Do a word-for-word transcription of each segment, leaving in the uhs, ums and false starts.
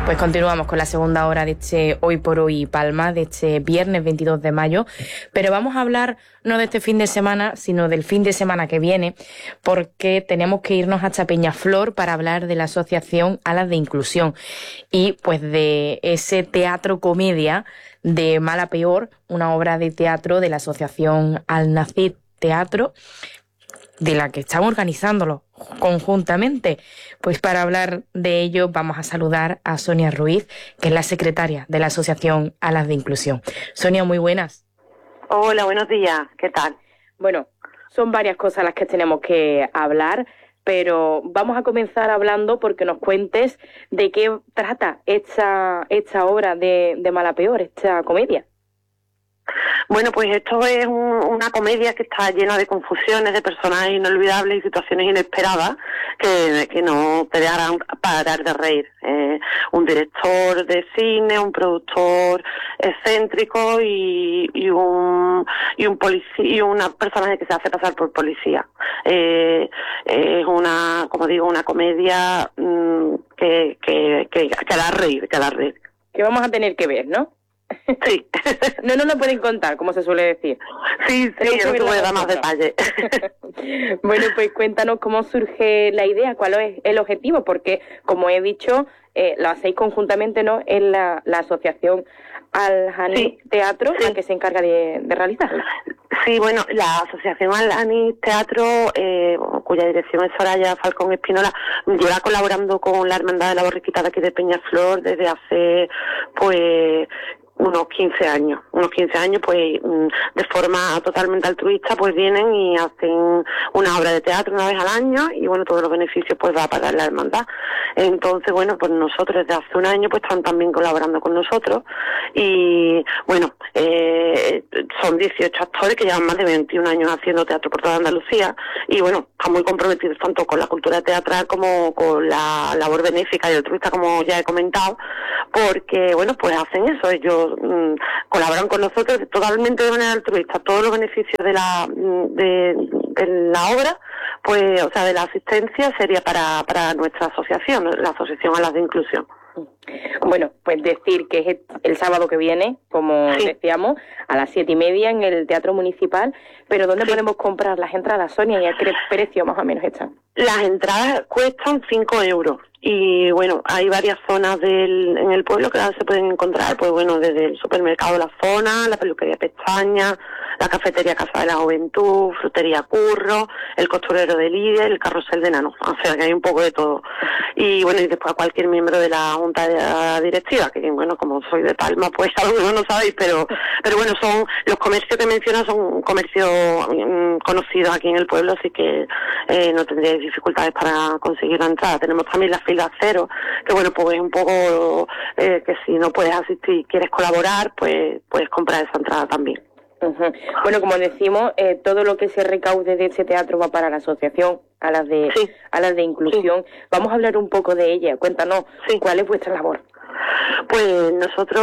Pues continuamos con la segunda hora de este Hoy por Hoy Palma, de este viernes veintidós de mayo, pero vamos a hablar no de este fin de semana, sino del fin de semana que viene, porque tenemos que irnos hasta Peñaflor para hablar de la Asociación Alas de Inclusión y pues de ese teatro comedia de Mal a Peor, una obra de teatro de la Asociación Al Nacid Teatro, de la que estamos organizándolo conjuntamente. Pues para hablar de ello vamos a saludar a Sonia Ruiz, que es la secretaria de la Asociación Alas de Inclusión. Sonia, muy buenas. Hola, buenos días. ¿Qué tal? Bueno, son varias cosas las que tenemos que hablar, pero vamos a comenzar hablando porque nos cuentes de qué trata esta, esta obra de, de Mal a Peor, esta comedia. Bueno, pues esto es un, una comedia que está llena de confusiones, de personajes inolvidables y situaciones inesperadas que, que no te harán parar de reír. Eh, un director de cine, un productor excéntrico y, y un y un policía y una personaje que se hace pasar por policía. Eh, es una, como digo, una comedia mmm, que, que, que, que da a reír, que da a reír. Que vamos a tener que ver, ¿no? Sí. No nos lo pueden contar, como se suele decir. Sí, sí, yo no te voy a dar más detalles. Bueno, pues cuéntanos cómo surge la idea, cuál es el objetivo, porque, como he dicho, eh, lo hacéis conjuntamente, ¿no? En la, la asociación Al Nacid sí, Teatro, sí. La que se encarga de, de realizarla. Sí, bueno, la asociación Al Nacid Teatro, eh, cuya dirección es Soraya Falcón Espinola, lleva colaborando con la Hermandad de la Borriquita de aquí de Peñaflor desde hace, pues, unos quince años, unos quince años, pues de forma totalmente altruista, pues vienen y hacen una obra de teatro una vez al año y bueno, todos los beneficios pues va a pagar la hermandad. Entonces, bueno, pues nosotros desde hace un año pues están también colaborando con nosotros y bueno, eh, son dieciocho actores que llevan más de veintiún años haciendo teatro por toda Andalucía y bueno, están muy comprometidos tanto con la cultura teatral como con la labor benéfica y altruista, como ya he comentado, porque bueno, pues hacen eso, ellos colaboran con nosotros totalmente de manera altruista. Todos los beneficios de la de, de la obra, pues, o sea, de la asistencia sería para, para nuestra asociación, la Asociación Alas de Inclusión. Bueno, pues decir que es el sábado que viene, como sí. decíamos, a las siete y media en el Teatro Municipal, pero ¿dónde sí. podemos comprar las entradas, Sonia? ¿Y a qué precio más o menos están? Las entradas cuestan cinco euros. Y bueno, hay varias zonas del, en el pueblo que se pueden encontrar, pues bueno, desde el supermercado La Zona, la peluquería Pestaña, la cafetería Casa de la Juventud, frutería Curro, el costurero de Lidia, el carrusel de Nano, o sea que hay un poco de todo. Y bueno, y después a cualquier miembro de la junta de la directiva, que bueno, como soy de Palma, pues algunos no sabéis, pero pero bueno, son los comercios que mencionas son comercios mmm, conocidos aquí en el pueblo, así que eh, no tendríais dificultades para conseguir la entrada. Tenemos también la fila cero, que bueno, pues es un poco eh, que si no puedes asistir y quieres colaborar, pues puedes comprar esa entrada también. Uh-huh. Bueno, como decimos, eh, todo lo que se recaude de ese teatro va para la asociación Alas de, sí. Alas de Inclusión. Sí. Vamos a hablar un poco de ella. Cuéntanos, sí. ¿cuál es vuestra labor? Pues nosotros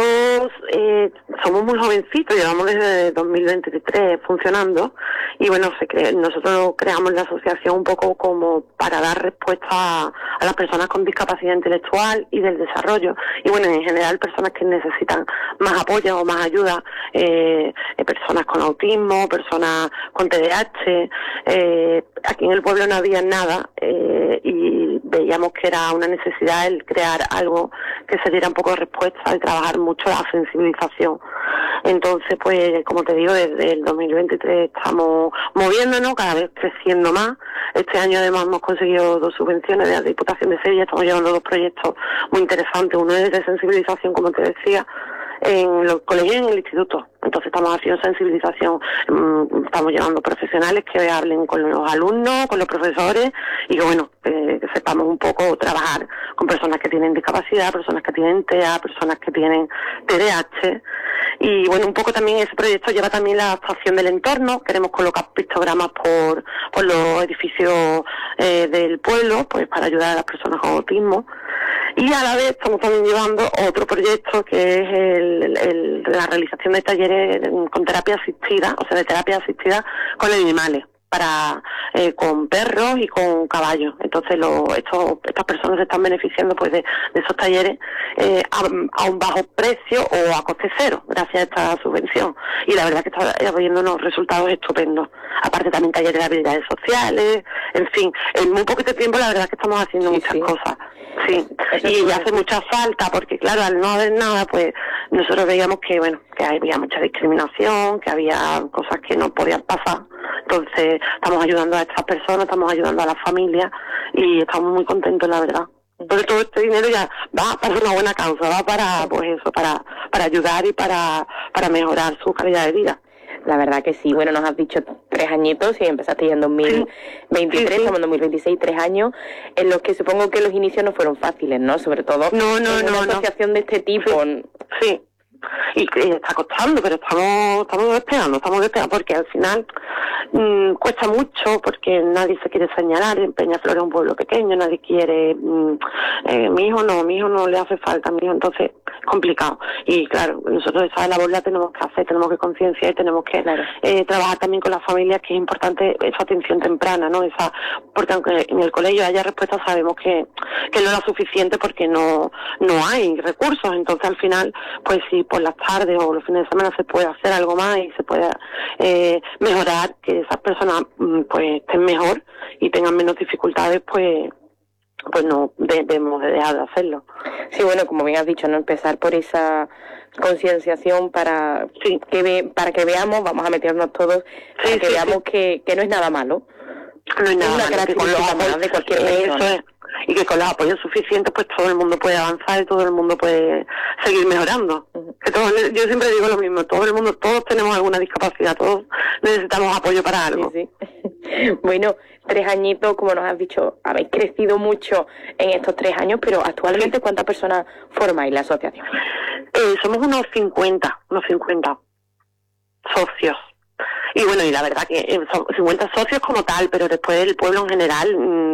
eh, somos muy jovencitos, llevamos desde dos mil veintitrés funcionando y bueno, se cre- nosotros creamos la asociación un poco como para dar respuesta a, a las personas con discapacidad intelectual y del desarrollo y bueno, en general personas que necesitan más apoyo o más ayuda, eh, eh, personas con autismo, personas con T D A H, eh, aquí en el pueblo no había nada eh, y veíamos que era una necesidad el crear algo que se diera un poco de respuesta y trabajar mucho la sensibilización. Entonces, pues, como te digo, desde el dos mil veintitrés estamos moviéndonos, cada vez creciendo más. Este año además hemos conseguido dos subvenciones de la Diputación de Sevilla, estamos llevando dos proyectos muy interesantes. Uno es de sensibilización, como te decía, en los colegios y en el instituto. Entonces estamos haciendo sensibilización, estamos llevando profesionales que hablen con los alumnos, con los profesores y que bueno, eh, que sepamos un poco trabajar con personas que tienen discapacidad, personas que tienen T E A, personas que tienen T D A H y bueno, un poco también ese proyecto lleva también la adaptación del entorno. Queremos colocar pictogramas por, por los edificios eh, del pueblo, pues para ayudar a las personas con autismo. Y a la vez estamos también llevando otro proyecto que es el, el, la realización de talleres con terapia asistida, o sea, de terapia asistida con animales, para eh, con perros y con caballos. Entonces lo, estos, estas personas se están beneficiando pues de, de esos talleres eh, a, a un bajo precio o a coste cero, gracias a esta subvención. Y la verdad que está habiendo unos resultados estupendos. Aparte también talleres de habilidades sociales, en fin, en muy poquito tiempo la verdad que estamos haciendo sí, muchas sí. cosas. Sí, Eso y es hace mucha falta porque claro, al no haber nada, pues nosotros veíamos que bueno, que había mucha discriminación, que había cosas que no podían pasar. Entonces estamos ayudando a estas personas, estamos ayudando a las familias y estamos muy contentos, la verdad. Entonces todo este dinero ya va para una buena causa, va para pues eso, para para ayudar y para para mejorar su calidad de vida. La verdad que sí. Bueno, nos has dicho tres añitos y empezaste ya en dos mil veintitrés, sí, sí. Estamos en dos mil veintiséis, tres años, en los que supongo que los inicios no fueron fáciles, ¿no? Sobre todo no, no, en no, una asociación no. de este tipo. Sí, sí. Y que está costando, pero estamos estamos despegando, estamos despegando porque al final mmm, cuesta mucho porque nadie se quiere señalar. En Peñaflor es un pueblo pequeño, nadie quiere mmm, eh, mi hijo no, mi hijo no le hace falta, mi hijo, entonces complicado. Y claro, nosotros esa labor la tenemos que hacer, tenemos que concienciar y tenemos que claro. eh, trabajar también con las familias, que es importante esa atención temprana, ¿no? Esa, porque aunque en el colegio haya respuestas, sabemos que, que no es suficiente porque no, no hay recursos. Entonces al final, pues sí, por las tardes o los fines de semana se puede hacer algo más y se puede eh, mejorar, que esas personas pues estén mejor y tengan menos dificultades, pues pues no debemos de dejar de hacerlo. Sí, bueno, como bien has dicho, no empezar por esa concienciación para sí. que ve, para que veamos, vamos a meternos todos, para sí, que sí, veamos sí. Que, que no es nada malo. No es nada es una malo, característica más de cualquier persona. Eso es. Y que con los apoyos suficientes pues todo el mundo puede avanzar y todo el mundo puede seguir mejorando. Uh-huh. Que todo, yo siempre digo lo mismo, todo el mundo, todos tenemos alguna discapacidad, todos necesitamos apoyo para algo. Sí, sí. Bueno, tres añitos, como nos has dicho, habéis crecido mucho en estos tres años, pero actualmente ¿cuántas personas formáis la asociación? Eh, somos unos cincuenta, unos cincuenta socios. Y bueno, y la verdad que eh, son cincuenta socios como tal, pero después el pueblo en general,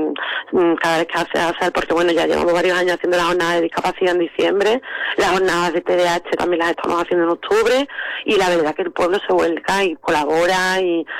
mmm, cada vez que hace, hace, porque bueno, ya llevamos varios años haciendo las jornadas de discapacidad en diciembre, las jornadas de T D A H también las estamos haciendo en octubre, y la verdad que el pueblo se vuelca y colabora y